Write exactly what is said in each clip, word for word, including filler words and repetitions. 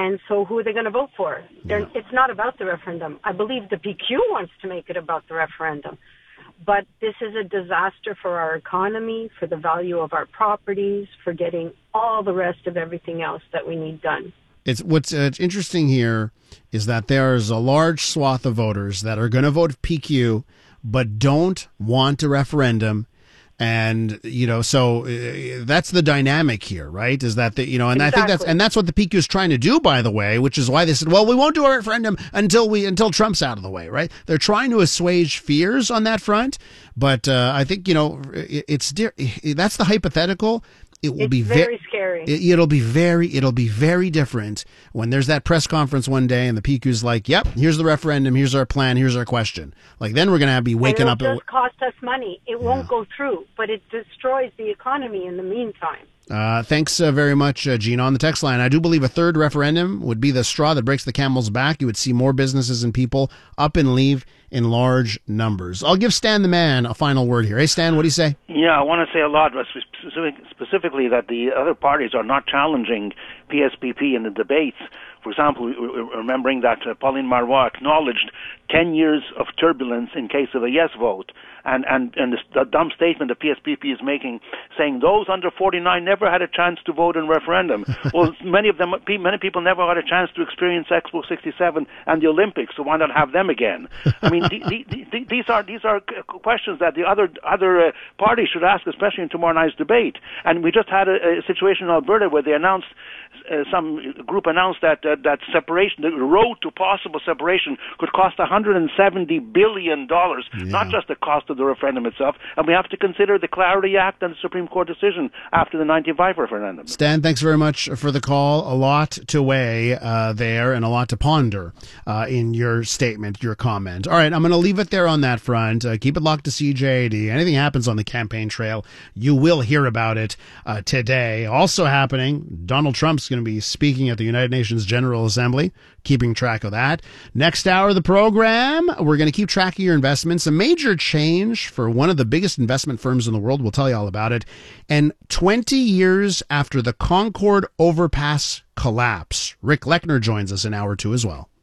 And so who are they going to vote for? Yeah. It's not about the referendum. I believe the P Q wants to make it about the referendum. But this is a disaster for our economy, for the value of our properties, for getting all the rest of everything else that we need done. It's what's uh, interesting here is that there's a large swath of voters that are going to vote P Q, but don't want a referendum. And, you know, so uh, that's the dynamic here, right? Is that, the, you know, and exactly. I think that's, and that's what the P Q is trying to do, by the way, which is why they said, well, we won't do a referendum until we, until Trump's out of the way, right? They're trying to assuage fears on that front. But uh, I think, you know, it, it's, that's the hypothetical. It will it's be very ve- scary. It, it'll be very, it'll be very different when there's that press conference one day and the P Q's like, yep, here's the referendum, here's our plan, here's our question. Like, then we're going to be waking and it'll up. It just cost us money. It yeah. won't go through, but it destroys the economy in the meantime. Uh, thanks uh, very much, uh, Gina. On the text line, I do believe a third referendum would be the straw that breaks the camel's back. You would see more businesses and people up and leave in large numbers. I'll give Stan the man a final word here. Hey, Stan, what do you say? Yeah, I want to say a lot, specific, specifically that the other parties are not challenging P S P P in the debates. For example, remembering that uh, Pauline Marois acknowledged ten years of turbulence in case of a yes vote. And, and, and the dumb statement the P S P P is making, saying those under forty-nine never had a chance to vote in referendum. Well, many of them, many people never had a chance to experience Expo sixty-seven and the Olympics, so why not have them again? I mean, the, the, the, these are these are questions that the other other uh, parties should ask, especially in tomorrow night's debate. And we just had a, a situation in Alberta where they announced, uh, some group announced that uh, that separation, the road to possible separation, could cost one hundred seventy billion dollars, yeah. Not just the cost of the referendum itself, and we have to consider the Clarity Act and the Supreme Court decision after the ninety-five referendum. Stan, thanks very much for the call. A lot to weigh uh, there and a lot to ponder uh, in your statement, your comment. All right, I'm going to leave it there on that front. Uh, keep it locked to C J A D. Anything happens on the campaign trail, you will hear about it uh, today. Also happening, Donald Trump's going to be speaking at the United Nations General Assembly, keeping track of that. Next hour of the program, we're going to keep track of your investments. A major change for one of the biggest investment firms in the world. We'll tell you all about it. And twenty years after the Concorde Overpass collapse, Rick Lechner joins us in hour two as well.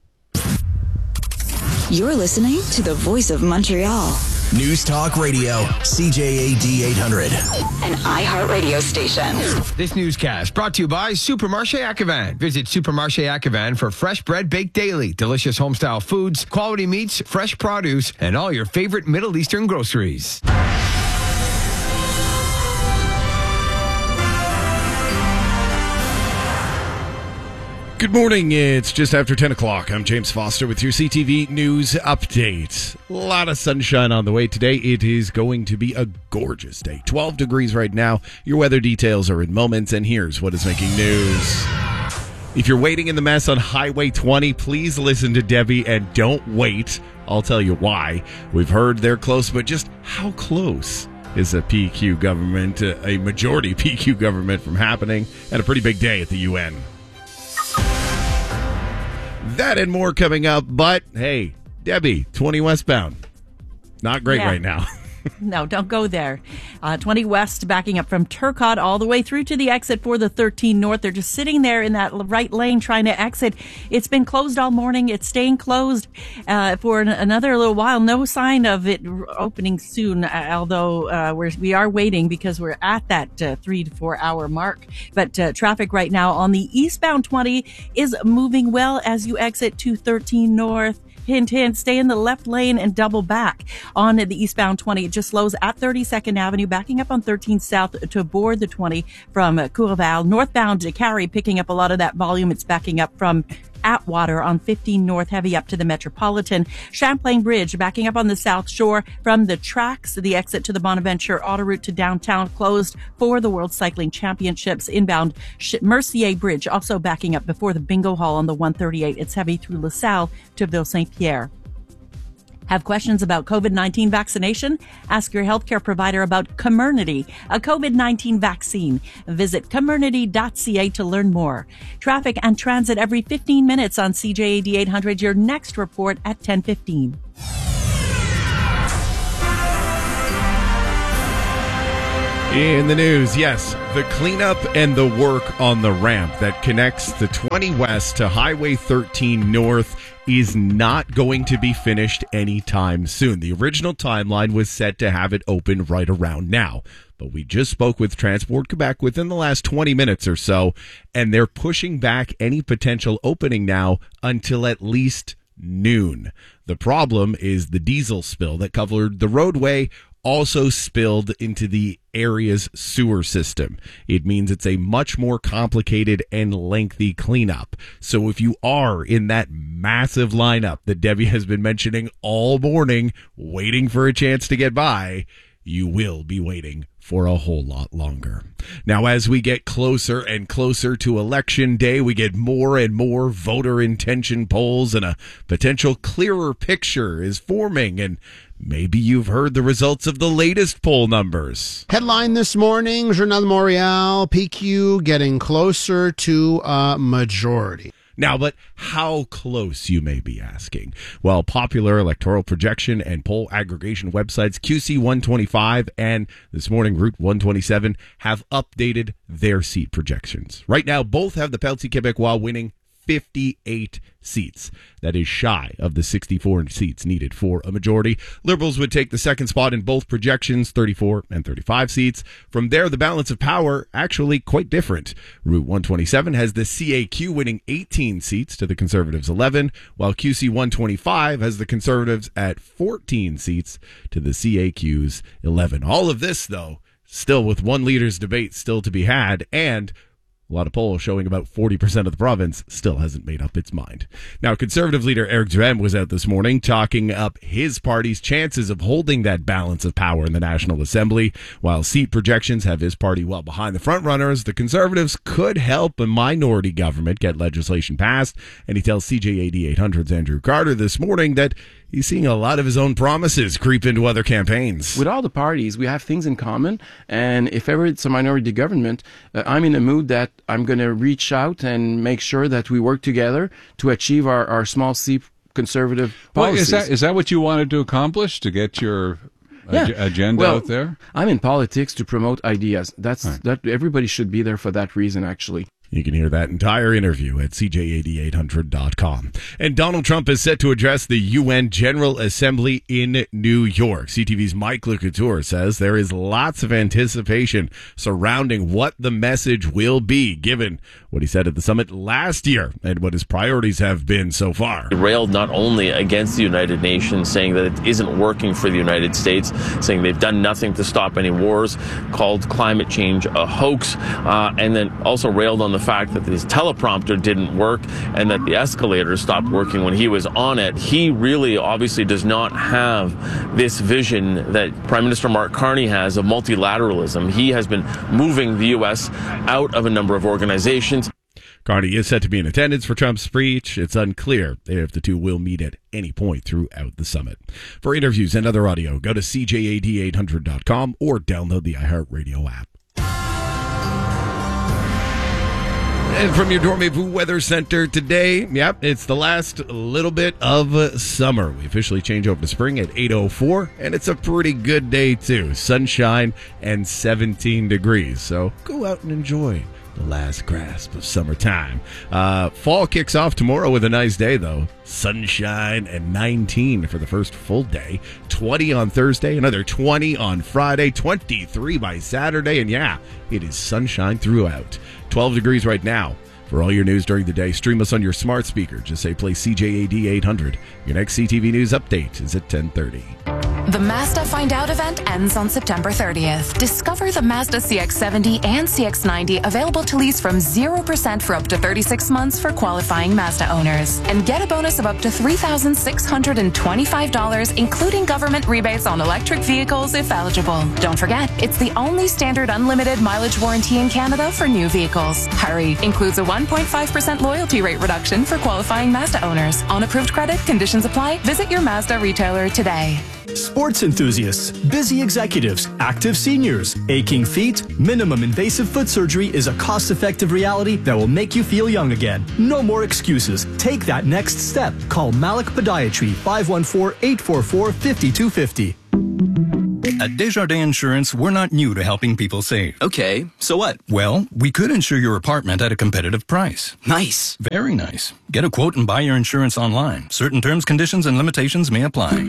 You're listening to the Voice of Montreal. News Talk Radio, C J A D eight hundred. An iHeartRadio station. This newscast brought to you by Supermarché Ackevan. Visit Supermarché Ackevan for fresh bread baked daily, delicious homestyle foods, quality meats, fresh produce, and all your favorite Middle Eastern groceries. Good morning. It's just after ten o'clock. I'm James Foster with your C T V News Update. A lot of sunshine on the way today. It is going to be a gorgeous day. twelve degrees right now. Your weather details are in moments, and here's what is making news. If you're waiting in the mess on Highway twenty, please listen to Debbie and don't wait. I'll tell you why. We've heard they're close, but just how close is a P Q government, a majority P Q government from happening, and a pretty big day at the U N. That and more coming up, but hey, Debbie, twenty westbound. Not great yeah. right now. No, don't go there. Uh, twenty west backing up from Turcotte all the way through to the exit for the thirteen north. They're just sitting there in that right lane trying to exit. It's been closed all morning. It's staying closed uh, for an, another little while. No sign of it opening soon, uh, although uh, we're, we are waiting because we're at that uh, three to four hour mark. But uh, traffic right now on the eastbound twenty is moving well as you exit to thirteen north. Hint, hint, stay in the left lane and double back on the eastbound twenty. It just slows at thirty-second Avenue, backing up on thirteen South to board the twenty from Courval. Northbound to Cary, picking up a lot of that volume. It's backing up from Atwater on fifteen North, heavy up to the Metropolitan. Champlain Bridge backing up on the South Shore from the tracks. The exit to the Bonaventure Autoroute to downtown closed for the World Cycling Championships. Inbound Mercier Bridge also backing up before the Bingo Hall on the one thirty-eight. It's heavy through LaSalle to Ville-Saint-Pierre. Have questions about COVID nineteen vaccination? Ask your healthcare provider about Comirnaty, a COVID nineteen vaccine. Visit comirnaty dot c a to learn more. Traffic and transit every fifteen minutes on C J A D eight hundred. Your next report at ten fifteen. In the news, yes, the cleanup and the work on the ramp that connects the twenty West to Highway thirteen North is not going to be finished anytime soon. The original timeline was set to have it open right around now. But we just spoke with Transport Quebec within the last twenty minutes or so, and they're pushing back any potential opening now until at least noon. The problem is the diesel spill that covered the roadway also spilled into the area's sewer system. It means it's a much more complicated and lengthy cleanup. So if you are in that massive lineup that Debbie has been mentioning all morning, waiting for a chance to get by, you will be waiting for a whole lot longer. Now, as we get closer and closer to Election Day, we get more and more voter intention polls, and a potential clearer picture is forming. And maybe you've heard the results of the latest poll numbers. Headline this morning, Journal de Montréal, P Q getting closer to a majority. Now, but how close, you may be asking? Well, popular electoral projection and poll aggregation websites Q C one twenty-five and this morning Route one twenty-seven have updated their seat projections. Right now, both have the Parti Québécois winning fifty-eight seats. That is shy of the sixty-four seats needed for a majority. Liberals would take the second spot in both projections, thirty-four and thirty-five seats. From there, the balance of power actually quite different. Route one twenty-seven has the C A Q winning eighteen seats to the Conservatives' eleven, while Q C one twenty-five has the Conservatives at fourteen seats to the C A Q's eleven. All of this, though, still with one leader's debate still to be had, and a lot of polls showing about forty percent of the province still hasn't made up its mind. Now, Conservative leader Éric Duhaime was out this morning talking up his party's chances of holding that balance of power in the National Assembly. While seat projections have his party well behind the frontrunners, the Conservatives could help a minority government get legislation passed. And he tells C J A D eight hundred's Andrew Carter this morning that he's seeing a lot of his own promises creep into other campaigns. With all the parties, we have things in common, and if ever it's a minority government, uh, I'm in a mood that I'm going to reach out and make sure that we work together to achieve our, our small C conservative policies. Well, is that is that what you wanted to accomplish, to get your yeah. ag- agenda well, out there? I'm in politics to promote ideas. That's right. that. Everybody should be there for that reason, actually. You can hear that entire interview at C J A D eight hundred dot com. And Donald Trump is set to address the U N General Assembly in New York. C T V's Mike LeCouture says there is lots of anticipation surrounding what the message will be, given what he said at the summit last year and what his priorities have been so far. He railed not only against the United Nations, saying that it isn't working for the United States, saying they've done nothing to stop any wars, called climate change a hoax, uh, and then also railed on the fact that his teleprompter didn't work and that the escalator stopped working when he was on it. He really obviously does not have this vision that Prime Minister Mark Carney has of multilateralism. He has been moving the U S out of a number of organizations. Carney is set to be in attendance for Trump's speech. It's unclear if the two will meet at any point throughout the summit. For interviews and other audio, go to C J A D eight hundred dot com or download the iHeartRadio app. And from your Dormez-vous Weather Center today, yep, it's the last little bit of summer. We officially change over to spring at eight oh four, and it's a pretty good day, too. Sunshine and seventeen degrees, so go out and enjoy the last grasp of summertime. Uh, fall kicks off tomorrow with a nice day, though. Sunshine and nineteen for the first full day. twenty on Thursday, another twenty on Friday, twenty-three by Saturday, and yeah, it is sunshine throughout. twelve degrees right now. For all your news during the day, stream us on your smart speaker. Just say play C J A D eight hundred. Your next C T V News update is at ten thirty. The Mazda Find Out event ends on September thirtieth. Discover the Mazda C X seventy and C X ninety available to lease from zero percent for up to thirty-six months for qualifying Mazda owners. And get a bonus of up to three thousand six hundred twenty-five dollars, including government rebates on electric vehicles if eligible. Don't forget, it's the only standard unlimited mileage warranty in Canada for new vehicles. Hurry! Includes a one point five percent loyalty rate reduction for qualifying Mazda owners. On approved credit, conditions apply. Visit your Mazda retailer today. Sports enthusiasts, busy executives, active seniors, aching feet, minimum invasive foot surgery is a cost-effective reality that will make you feel young again. No more excuses. Take that next step. Call Malik Podiatry, five one four, eight four four, five two five zero. At Desjardins Insurance, we're not new to helping people save. Okay, so what? Well, we could insure your apartment at a competitive price. Nice. Very nice. Get a quote and buy your insurance online. Certain terms, conditions, and limitations may apply.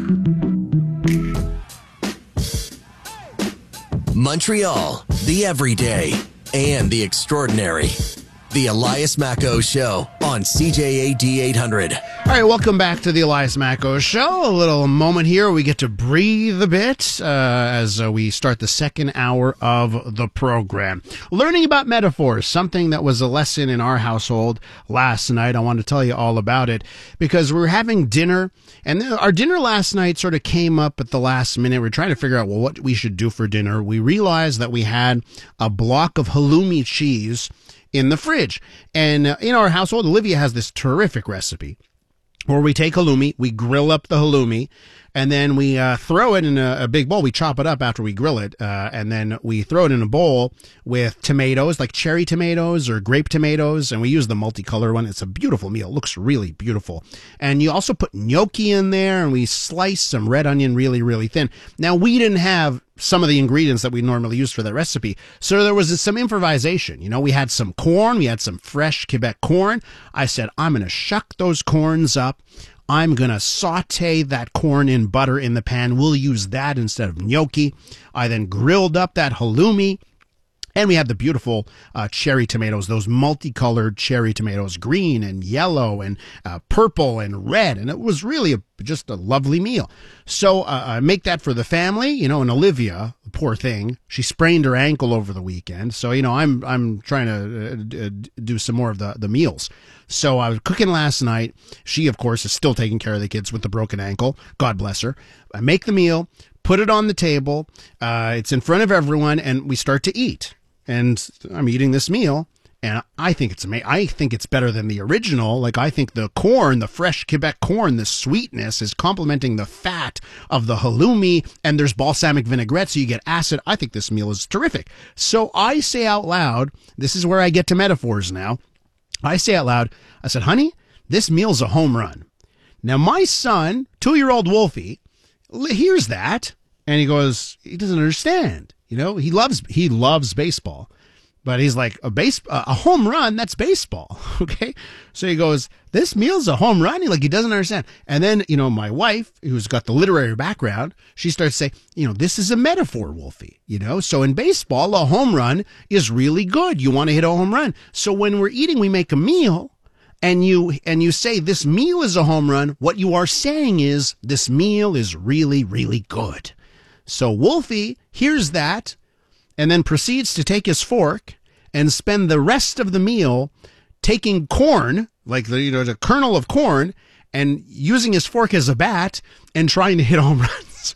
Montreal, the everyday and the extraordinary. The Elias Macco Show on C J A D eight hundred. All right, welcome back to the Elias Macco Show. A little moment here. We get to breathe a bit uh, as uh, we start the second hour of the program. Learning about metaphors, something that was a lesson in our household last night. I want to tell you all about it because we were having dinner, and our dinner last night sort of came up at the last minute. We we're trying to figure out, well, what we should do for dinner. We realized that we had a block of halloumi cheese in the fridge. And uh, in our household, Olivia has this terrific recipe where we take halloumi, we grill up the halloumi, and then we uh, throw it in a, a big bowl. We chop it up after we grill it, uh, and then we throw it in a bowl with tomatoes, like cherry tomatoes or grape tomatoes, and we use the multicolor one. It's a beautiful meal. It looks really beautiful. And you also put gnocchi in there, and we slice some red onion really, really thin. Now, we didn't have some of the ingredients that we normally use for that recipe. So there was some improvisation. You know, we had some corn. We had some fresh Quebec corn. I said, I'm going to shuck those corns up. I'm going to saute that corn in butter in the pan. We'll use that instead of gnocchi. I then grilled up that halloumi. And we had the beautiful uh, cherry tomatoes, those multicolored cherry tomatoes, green and yellow and uh, purple and red. And it was really a, just a lovely meal. So uh, I make that for the family, you know, and Olivia, the poor thing, she sprained her ankle over the weekend. So, you know, I'm I'm trying to uh, do some more of the, the meals. So I was cooking last night. She, of course, is still taking care of the kids with the broken ankle. God bless her. I make the meal, put it on the table. Uh, it's in front of everyone, and we start to eat. And I'm eating this meal, and I think it's amazing. I think it's better than the original. Like, I think the corn, the fresh Quebec corn, the sweetness is complementing the fat of the halloumi, and there's balsamic vinaigrette, so you get acid. I think this meal is terrific. So I say out loud, this is where I get to metaphors now. I say out loud, I said, honey, this meal's a home run. Now, my son, two-year-old Wolfie, hears that, and he goes, he doesn't understand. You know, he loves he loves baseball, but he's like, a base a home run, that's baseball. Okay. So he goes, this meal's a home run. He like, he doesn't understand. And then, you know, my wife, who's got the literary background, she starts saying, you know, this is a metaphor, Wolfie, you know, so in baseball, a home run is really good. You want to hit a home run. So when we're eating, we make a meal and you, and you say this meal is a home run. What you are saying is this meal is really, really good. So Wolfie hears that and then proceeds to take his fork and spend the rest of the meal taking corn, like the, you know, the kernel of corn, and using his fork as a bat and trying to hit home runs.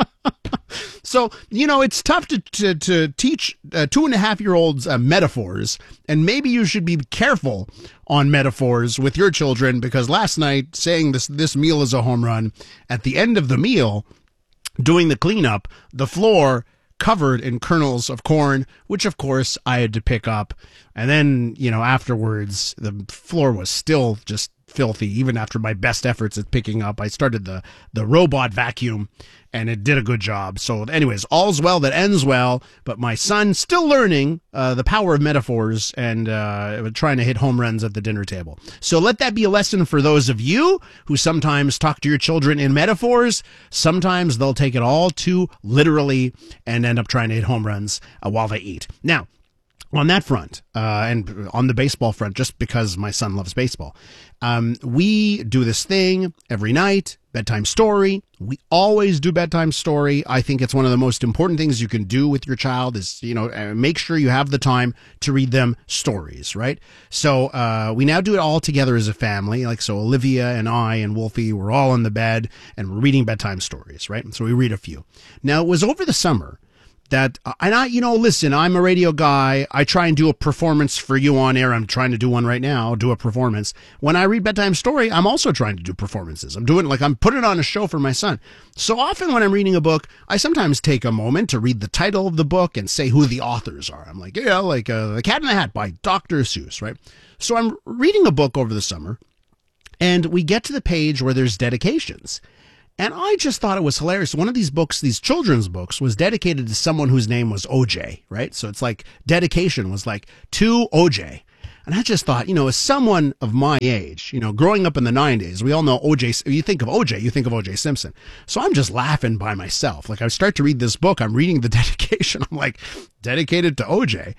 So, you know, it's tough to, to, to teach uh, two and a half year olds uh, metaphors, and maybe you should be careful on metaphors with your children, because last night saying this, this meal is a home run, at the end of the meal, doing the cleanup, the floor covered in kernels of corn, which of course I had to pick up. And then, you know, afterwards, the floor was still just filthy, even after my best efforts at picking up. I started the, the robot vacuum, and it did a good job. So anyways, all's well that ends well, but my son still learning uh, the power of metaphors and uh, trying to hit home runs at the dinner table. So let that be a lesson for those of you who sometimes talk to your children in metaphors. Sometimes they'll take it all too literally and end up trying to hit home runs uh, while they eat. Now, on that front, uh, and on the baseball front, just because my son loves baseball, um, we do this thing every night, bedtime story. We always do bedtime story. I think it's one of the most important things you can do with your child is, you know, make sure you have the time to read them stories, right? So uh, we now do it all together as a family. Like, so Olivia and I and Wolfie, we're all in the bed and we're reading bedtime stories, right? So we read a few. Now, it was over the summer that, and I, you know, listen, I'm a radio guy. I try and do a performance for you on air. I'm trying to do one right now, do a performance. When I read bedtime story, I'm also trying to do performances. I'm doing, like, I'm putting on a show for my son. So often when I'm reading a book, I sometimes take a moment to read the title of the book and say who the authors are. I'm like, you know, like uh, The Cat in the Hat by Doctor Seuss, right? So I'm reading a book over the summer, and we get to the page where there's dedications. And I just thought it was hilarious. One of these books, these children's books, was dedicated to someone whose name was O J, right? So it's like dedication was like to O J. And I just thought, you know, as someone of my age, you know, growing up in the nineties, we all know O J, you think of O J, you think of O J Simpson. So I'm just laughing by myself. Like I start to read this book, I'm reading the dedication. I'm like, dedicated to O J.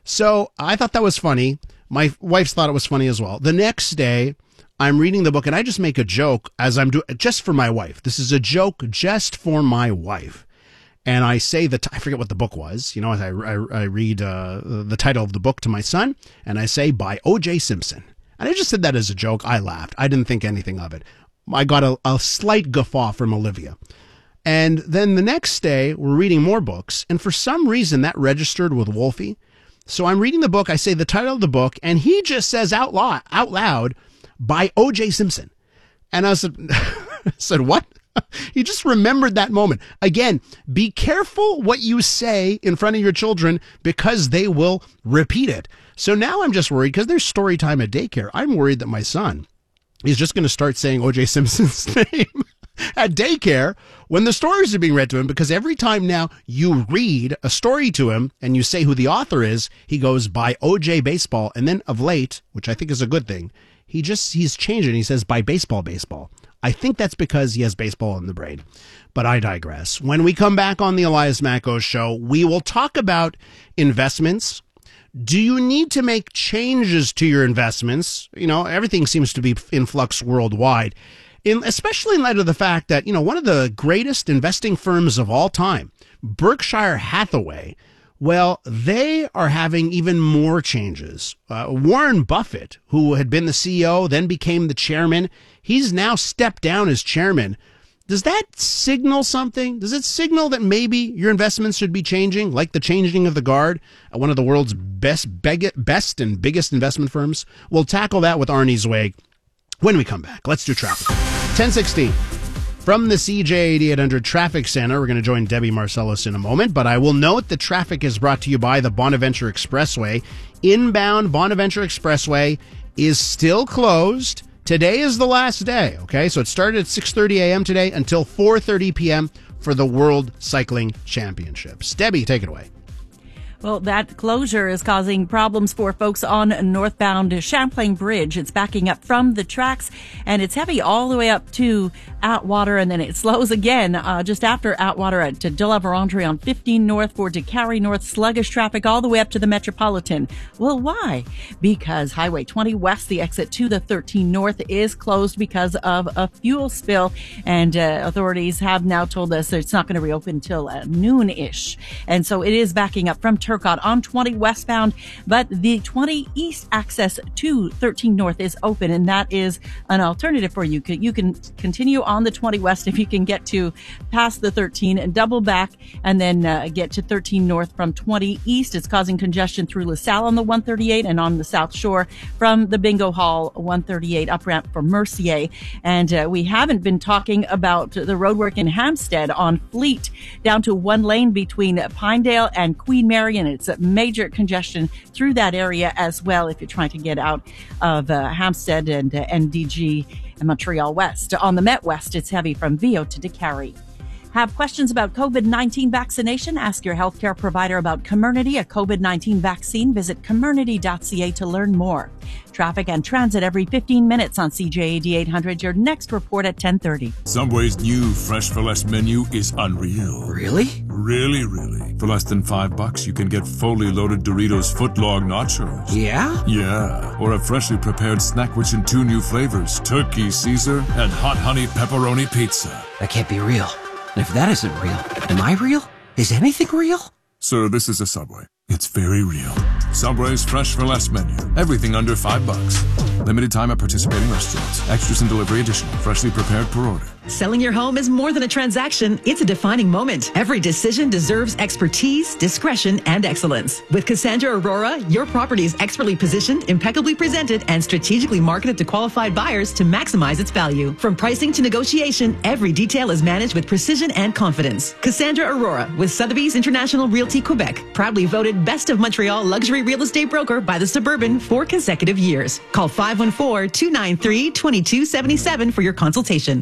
So I thought that was funny. My wife's thought it was funny as well. The next day, I'm reading the book and I just make a joke as I'm doing, just for my wife. This is a joke just for my wife. And I say the, t- I forget what the book was. You know, I, I, I read uh, the title of the book to my son and I say by O J Simpson. And I just said that as a joke. I laughed. I didn't think anything of it. I got a, a slight guffaw from Olivia. And then the next day we're reading more books. And for some reason that registered with Wolfie. So I'm reading the book. I say the title of the book and he just says out loud, out loud, by O J Simpson. And I said, said, what? He just remembered that moment. Again, be careful what you say in front of your children because they will repeat it. So now I'm just worried because there's story time at daycare. I'm worried that my son is just going to start saying O J Simpson's name at daycare when the stories are being read to him, because every time now you read a story to him and you say who the author is, he goes by O J Baseball. And then of late, which I think is a good thing, He just, he's changing. He says, by baseball, baseball. I think that's because he has baseball in the brain. But I digress. When we come back on the Elias Macko Show, we will talk about investments. Do you need to make changes to your investments? You know, everything seems to be in flux worldwide, in, especially in light of the fact that, you know, one of the greatest investing firms of all time, Berkshire Hathaway, well, they are having even more changes. Uh, Warren Buffett, who had been the C E O, then became the chairman, he's now stepped down as chairman. Does that signal something? Does it signal that maybe your investments should be changing, like the changing of the guard at one of the world's best, beg- best and biggest investment firms? We'll tackle that with Arnie Zweig when we come back. Let's do traffic. ten sixteen. From the C J eighty-eight hundred Traffic Center, we're going to join Debbie Marcellus in a moment, but I will note the traffic is brought to you by the Bonaventure Expressway. Inbound Bonaventure Expressway is still closed. Today is the last day, okay? So it started at six thirty a.m. today until four thirty p.m. for the World Cycling Championships. Debbie, take it away. Well, that closure is causing problems for folks on northbound Champlain Bridge. It's backing up from the tracks, and it's heavy all the way up to Atwater, and then it slows again uh, just after Atwater at De La Vérendrye on fifteen North for DeCarry North. Sluggish traffic all the way up to the Metropolitan. Well, why? Because Highway twenty West, the exit to the thirteen North, is closed because of a fuel spill, and uh, authorities have now told us that it's not going to reopen until uh, noon-ish. And so it is backing up from Turcotte on twenty westbound, but the twenty east access to thirteen North is open, and that is an alternative for you. You can continue on the twenty west if you can get to past the thirteen and double back and then uh, get to thirteen North from twenty east. It's causing congestion through LaSalle on the one thirty-eight and on the South Shore from the Bingo Hall one thirty-eight up ramp for Mercier. And uh, we haven't been talking about the roadwork in Hampstead on Fleet down to one lane between Pinedale and Queen Mary. And it's a major congestion through that area as well if you're trying to get out of uh, Hampstead and uh, N D G and Montreal West. On the Met West, it's heavy from Viau to DeCarry. Have questions about COVID nineteen vaccination? Ask your healthcare provider about Comirnaty, a COVID nineteen vaccine. Visit comirnaty dot c a to learn more. Traffic and transit every fifteen minutes on C J A D eight hundred. Your next report at ten thirty. Subway's new Fresh for Less menu is unreal. Really? Really, really. For less than five bucks, you can get fully loaded Doritos footlong nachos. Yeah? Yeah. Or a freshly prepared snack rich in two new flavors, turkey Caesar and hot honey pepperoni pizza. That can't be real. And if that isn't real, am I real? Is anything real? Sir, this is a Subway. It's very real. Subway's Fresh for Less menu. Everything under five bucks. Limited time at participating restaurants. Extras and delivery additional. Freshly prepared per order. Selling your home is more than a transaction. It's a defining moment. Every decision deserves expertise, discretion, and excellence. With Cassandra Aurora, your property is expertly positioned, impeccably presented, and strategically marketed to qualified buyers to maximize its value. From pricing to negotiation, every detail is managed with precision and confidence. Cassandra Aurora with Sotheby's International Realty Quebec, proudly voted Best of Montreal Luxury Real Estate Broker by The Suburban for consecutive years. Call five one four, two nine three, two two seven seven for your consultation.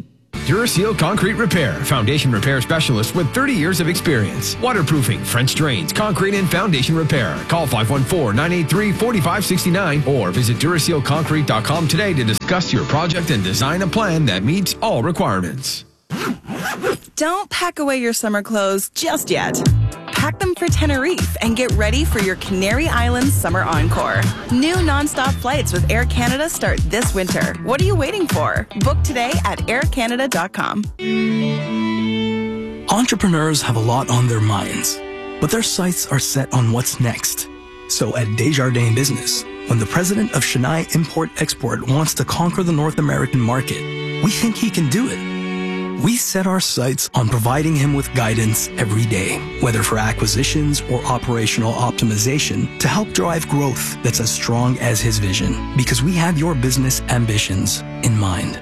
Duraseal Concrete Repair, foundation repair specialist with thirty years of experience. Waterproofing, French drains, concrete and foundation repair. Call five one four, nine eight three, four five six nine or visit Duraseal Concrete dot com today to discuss your project and design a plan that meets all requirements. Don't pack away your summer clothes just yet. Pack them for Tenerife and get ready for your Canary Islands summer encore. New nonstop flights with Air Canada start this winter. What are you waiting for? Book today at air canada dot com. Entrepreneurs have a lot on their minds, but their sights are set on what's next. So at Desjardins Business, when the president of Chennai Import-Export wants to conquer the North American market, we think he can do it. We set our sights on providing him with guidance every day, whether for acquisitions or operational optimization, to help drive growth that's as strong as his vision, because we have your business ambitions in mind.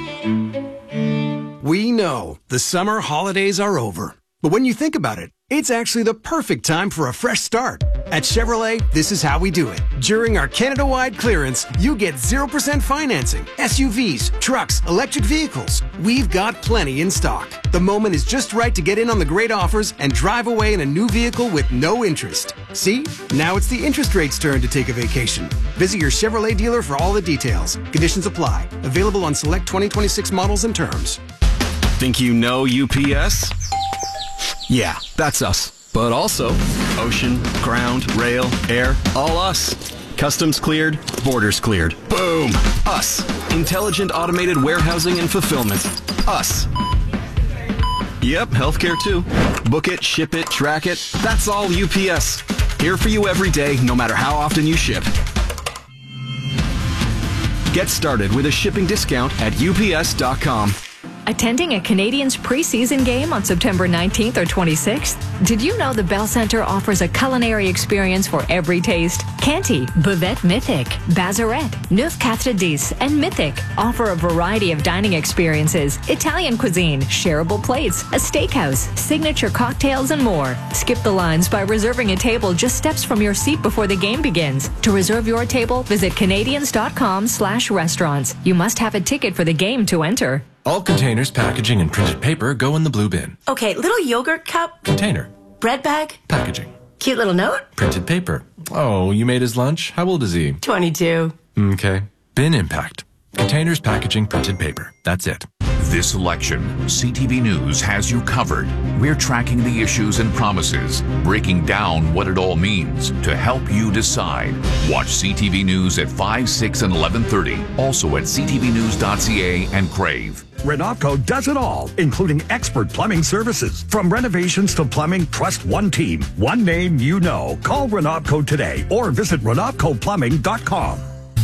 We know the summer holidays are over, but when you think about it, it's actually the perfect time for a fresh start. At Chevrolet, this is how we do it. During our Canada-wide clearance, you get zero percent financing. S U Vs, trucks, electric vehicles. We've got plenty in stock. The moment is just right to get in on the great offers and drive away in a new vehicle with no interest. See? Now it's the interest rate's turn to take a vacation. Visit your Chevrolet dealer for all the details. Conditions apply. Available on select twenty twenty-six models and terms. Think you know U P S? Yeah, that's us. But also, ocean, ground, rail, air, all us. Customs cleared, borders cleared. Boom! Us. Intelligent automated warehousing and fulfillment. Us. Yep, healthcare too. Book it, ship it, track it. That's all U P S. Here for you every day, no matter how often you ship. Get started with a shipping discount at U P S dot com. Attending a Canadiens preseason game on September nineteenth or twenty-sixth? Did you know the Bell Centre offers a culinary experience for every taste? Canty, Buvette Mythic, Bazarette, Neuf Quatre Dix, and Mythic offer a variety of dining experiences, Italian cuisine, shareable plates, a steakhouse, signature cocktails, and more. Skip the lines by reserving a table just steps from your seat before the game begins. To reserve your table, visit Canadiens dot com slash restaurants. You must have a ticket for the game to enter. All containers, packaging, and printed paper go in the blue bin. Okay, little yogurt cup. Container. Bread bag. Packaging. Cute little note. Printed paper. Oh, you made his lunch? How old is he? twenty-two. Okay. Bin impact. Containers, packaging, printed paper. That's it. This election, C T V News has you covered. We're tracking the issues and promises, breaking down what it all means to help you decide. Watch C T V News at five, six, and eleven thirty. Also at c t v news dot c a and Crave. Renopco does it all, including expert plumbing services. From renovations to plumbing, trust one team, one name you know. Call Renopco today or visit renopco plumbing dot com.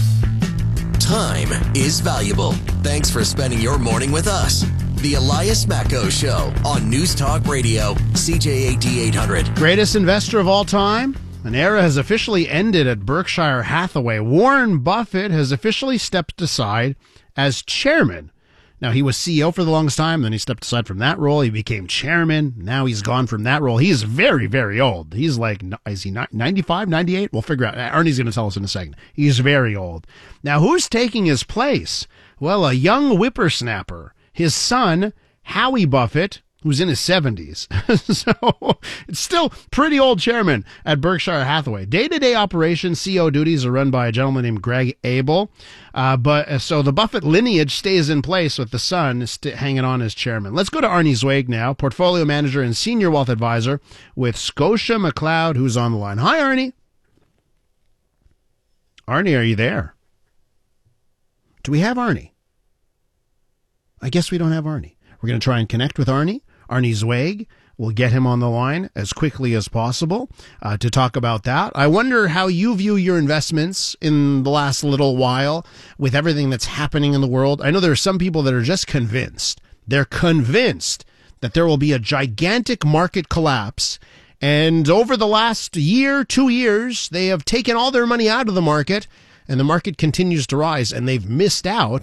Time is valuable. Thanks for spending your morning with us. The Elias Macko Show on News Talk Radio, C J A D eight hundred. Greatest investor of all time? An era has officially ended at Berkshire Hathaway. Warren Buffett has officially stepped aside as chairman. Now, he was C E O for the longest time, then he stepped aside from that role. He became chairman. Now he's gone from that role. He is very, very old. He's like, is he ninety-five, ninety-eight? We'll figure out. Ernie's going to tell us in a second. He's very old. Now, who's taking his place? Well, a young whippersnapper. His son, Howie Buffett, who's in his seventies. So it's still pretty old chairman at Berkshire Hathaway. Day-to-day operations, C E O duties are run by a gentleman named Greg Abel. Uh, but uh, so the Buffett lineage stays in place with the son st- hanging on as chairman. Let's go to Arnie Zweig now, portfolio manager and senior wealth advisor with Scotia McLeod, who's on the line. Hi, Arnie. Arnie, are you there? Do we have Arnie? I guess we don't have Arnie. We're going to try and connect with Arnie. Arnie Zweig. We'll get him on the line as quickly as possible uh, to talk about that. I wonder how you view your investments in the last little while with everything that's happening in the world. I know there are some people that are just convinced. They're convinced that there will be a gigantic market collapse. And over the last year, two years, they have taken all their money out of the market and the market continues to rise and they've missed out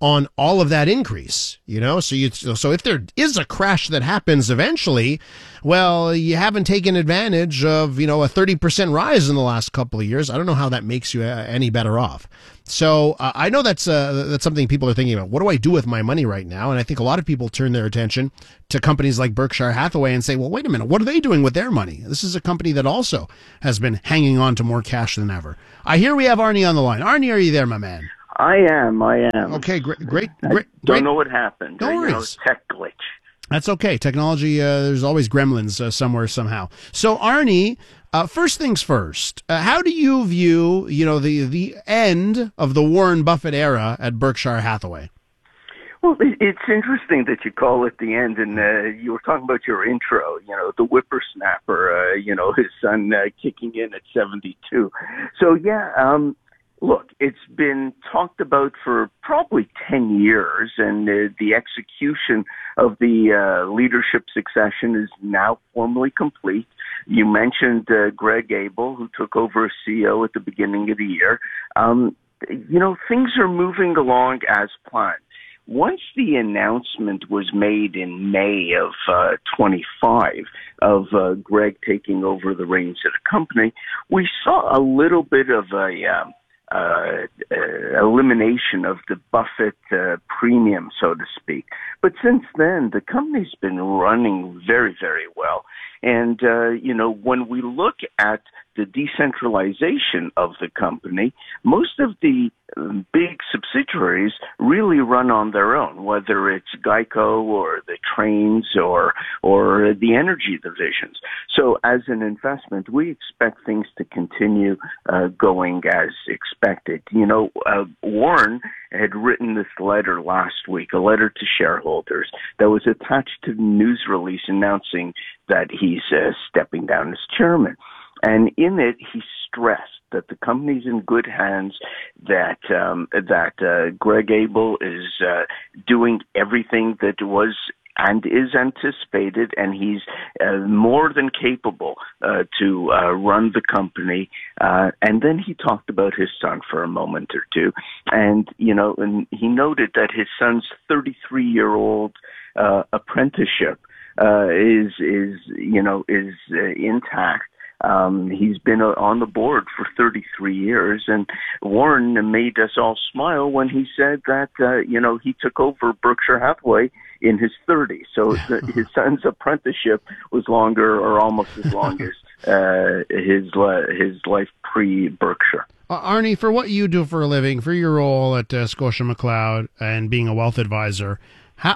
on all of that increase, you know? So you, so if there is a crash that happens eventually, well, you haven't taken advantage of, you know, a thirty percent rise in the last couple of years. I don't know how that makes you uh, any better off. So uh, I know that's uh, that's something people are thinking about. What do I do with my money right now? And I think a lot of people turn their attention to companies like Berkshire Hathaway and say, well, wait a minute, what are they doing with their money? This is a company that also has been hanging on to more cash than ever. I hear we have Arnie on the line. Arnie, are you there, my man? I am, I am. Okay, great, great, I great. don't great. know what happened. No Uh, you know, worries. tech glitch. That's okay. Technology, uh, there's always gremlins uh, somewhere, somehow. So, Arnie, uh, first things first, uh, how do you view, you know, the, the end of the Warren Buffett era at Berkshire Hathaway? Well, it- it's interesting that you call it the end, and uh, you were talking about your intro, you know, the whippersnapper, uh, you know, his son uh, kicking in at seventy-two. So, yeah, um, look, it's been talked about for probably ten years, and uh, the execution of the uh, leadership succession is now formally complete. You mentioned uh, Greg Abel, who took over as C E O at the beginning of the year. Um, you know, things are moving along as planned. Once the announcement was made in May of uh, twenty-five of uh, Greg taking over the reins of the company, we saw a little bit of a um, uh, uh, elimination of the Buffett uh, premium, so to speak. But since then, the company's been running very, very well. And, uh, you know, when we look at the decentralization of the company, most of the um, big subsidiaries really run on their own, whether it's Geico or the trains or or the energy divisions. So as an investment, we expect things to continue uh, going as expected. You know, uh, Warren had written this letter last week, a letter to shareholders that was attached to the news release announcing that he's uh, stepping down as chairman. And in it, he stressed that the company's in good hands, that um, that uh, Greg Abel is uh, doing everything that was and is anticipated, and he's uh, more than capable uh, to uh, run the company. Uh, and then he talked about his son for a moment or two, and you know, and he noted that his son's thirty-three-year-old uh, apprenticeship uh, is is you know is uh, intact. Um, he's been uh, on the board for thirty-three years, and Warren made us all smile when he said that, uh, you know, he took over Berkshire Hathaway in his thirties. So the, his son's apprenticeship was longer or almost as long as uh, his, uh, his life pre-Berkshire. Uh, Arnie, for what you do for a living, for your role at uh, Scotia McLeod and being a wealth advisor, how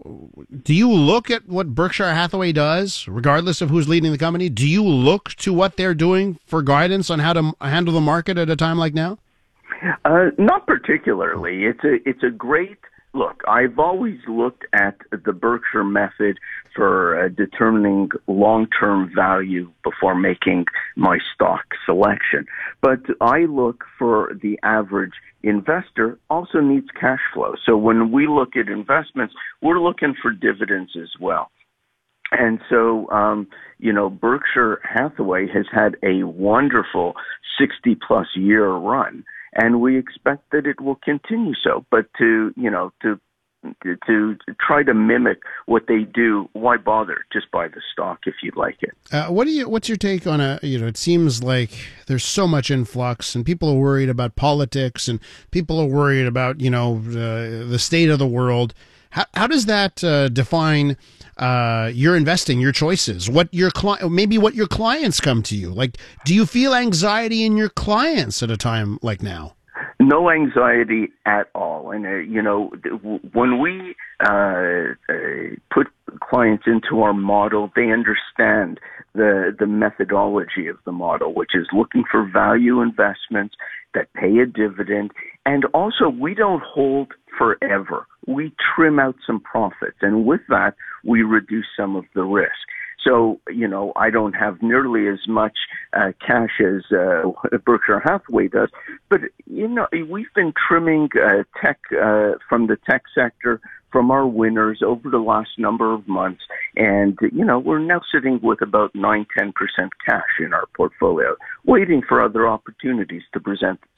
do you look at what Berkshire Hathaway does, regardless of who's leading the company? Do you look to what they're doing for guidance on how to handle the market at a time like now? Uh, not particularly. It's a it's a great look. I've always looked at the Berkshire method for uh, determining long-term value before making my stock selection. But I look for the average investor also needs cash flow. So when we look at investments, we're looking for dividends as well. And so, um, you know, Berkshire Hathaway has had a wonderful sixty-plus year run, and we expect that it will continue so. But to, you know, to to, to try to mimic what they do, why bother? Just buy the stock if you'd like it. Uh, what do you? What's your take on a? You know, it seems like there's so much influx, and people are worried about politics, and people are worried about you know uh, the state of the world. How how does that uh, define uh, your investing, your choices? What your cli- maybe what your clients come to you like? Do you feel anxiety in your clients at a time like now? No anxiety at all. And, uh, you know, when we uh, uh, put clients into our model, they understand the, the methodology of the model, which is looking for value investments that pay a dividend. And also, we don't hold forever. We trim out some profits. And with that, we reduce some of the risk. So, you know, I don't have nearly as much uh, cash as uh, Berkshire Hathaway does. But, you know, we've been trimming uh, tech uh, from the tech sector from our winners over the last number of months. And, you know, we're now sitting with about nine, ten percent cash in our portfolio, waiting for other opportunities to present itself.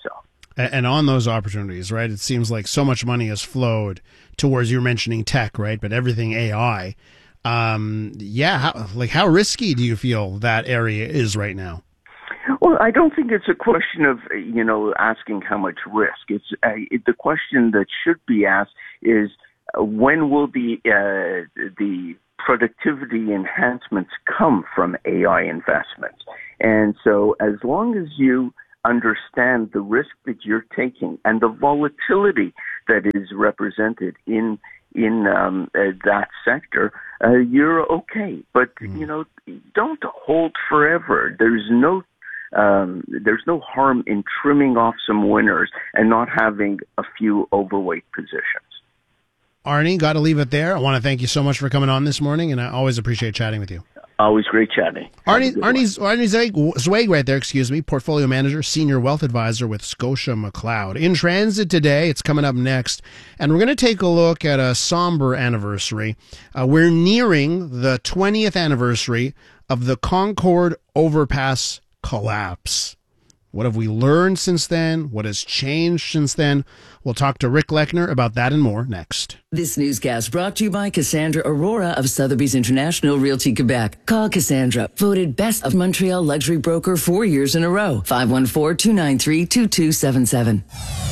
And on those opportunities, right, it seems like so much money has flowed towards, you're mentioning tech, right, but everything A I. Um, yeah, how, like how risky do you feel that area is right now? Well, I don't think it's a question of, you know, asking how much risk. It's uh, it, the question that should be asked is uh, when will the uh, the productivity enhancements come from A I investments? And so as long as you understand the risk that you're taking and the volatility that is represented in in um, uh, that sector, uh, you're okay. But, mm. you know, don't hold forever. There's no um, there's no harm in trimming off some winners and not having a few overweight positions. Arnie, got to leave it there. I want to thank you so much for coming on this morning, and I always appreciate chatting with you. Always great chatting. Arnie, Arnie, Arnie Zweig, Zweig right there, excuse me, Portfolio Manager, Senior Wealth Advisor with Scotia McLeod. In transit today, it's coming up next, and we're going to take a look at a somber anniversary. Uh, we're nearing the twentieth anniversary of the Concord Overpass collapse. What have we learned since then? What has changed since then? We'll talk to Rick Lechner about that and more next. This newscast brought to you by Cassandra Aurora of Sotheby's International Realty Quebec. Call Cassandra, voted Best of Montreal Luxury Broker four years in a row. five one four, two nine three, two two seven seven.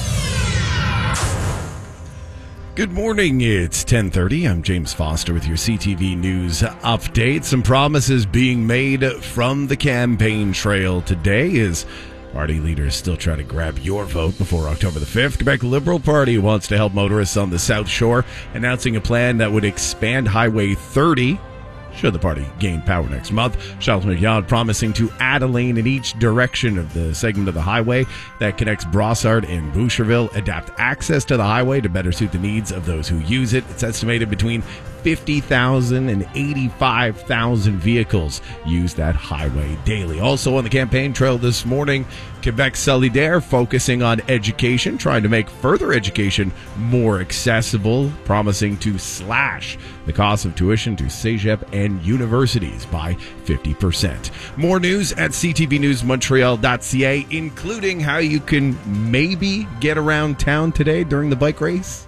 Good morning, it's ten thirty. I'm James Foster with your C T V News update. Some promises being made from the campaign trail today as party leaders still try to grab your vote before October the fifth. Quebec Liberal Party wants to help motorists on the South Shore, announcing a plan that would expand Highway thirty should the party gain power next month. Charles McYard promising to add a lane in each direction of the segment of the highway that connects Brossard and Boucherville, adapt access to the highway to better suit the needs of those who use it. It's estimated between fifty thousand and eighty-five thousand vehicles use that highway daily. Also on the campaign trail this morning, Quebec Solidaire focusing on education, trying to make further education more accessible, promising to slash the cost of tuition to cégep and universities by fifty percent. More news at c t v news montreal dot c a, including how you can maybe get around town today during the bike race.